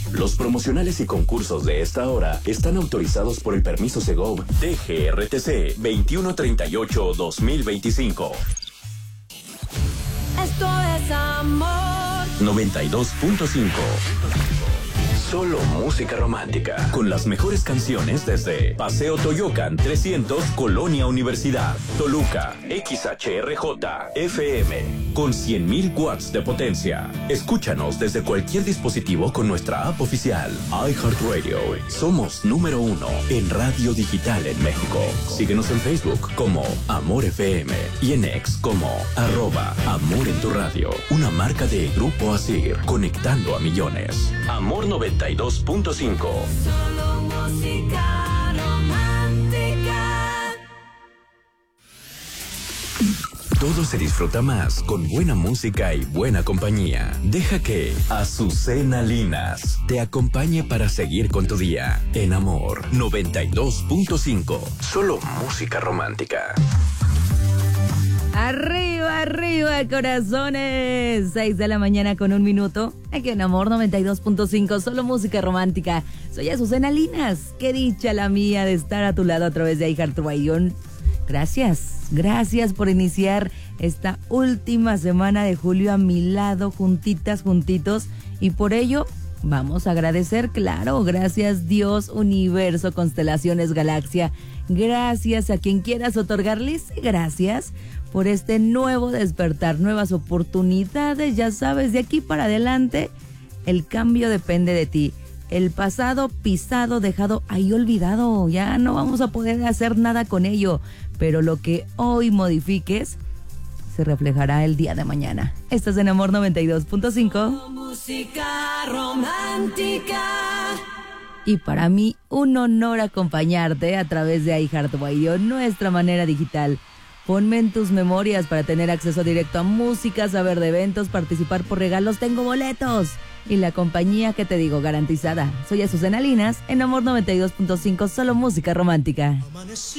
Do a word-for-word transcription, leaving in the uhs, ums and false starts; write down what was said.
Los promocionales y concursos de esta hora están autorizados por el permiso Segov D G R T C veintiuno treinta y ocho guión dos mil veinticinco. Esto es amor. noventa y dos punto cinco. Solo música romántica. Con las mejores canciones desde Paseo Toyocan trescientos, Colonia Universidad, Toluca, X H R J, F M, con cien mil watts de potencia. Escúchanos desde cualquier dispositivo con nuestra app oficial, iHeartRadio. Somos número uno en radio digital en México. Síguenos en Facebook como Amor F M y en X como arroba Amor en tu radio. Una marca de Grupo Asir, conectando a millones. Amor noventa y dos punto cinco. Solo música romántica. Todo se disfruta más con buena música y buena compañía. Deja que Azucena Linas te acompañe para seguir con tu día. En Amor noventa y dos punto cinco. Solo música romántica. Arriba, arriba, corazones. seis de la mañana con un minuto. Aquí en Amor noventa y dos punto cinco, solo música romántica. Soy Azucena Linas. Qué dicha la mía de estar a tu lado a través de iHeartRadio. Gracias, gracias por iniciar esta última semana de julio a mi lado, juntitas, juntitos. Y por ello, vamos a agradecer, claro, gracias Dios, universo, constelaciones, galaxia. Gracias a quien quieras otorgarles, gracias por este nuevo despertar, nuevas oportunidades. Ya sabes, de aquí para adelante, el cambio depende de ti. El pasado pisado, dejado ahí olvidado, ya no vamos a poder hacer nada con ello. Pero lo que hoy modifiques se reflejará el día de mañana. Estás en Amor noventa y dos punto cinco. Música romántica. Y para mí, un honor acompañarte a través de iHeartRadio, nuestra manera digital. Ponme en tus memorias para tener acceso directo a música, saber de eventos, participar por regalos. Tengo boletos. Y la compañía que te digo, garantizada. Soy Azucena Linas, en Amor noventa y dos punto cinco, solo música romántica.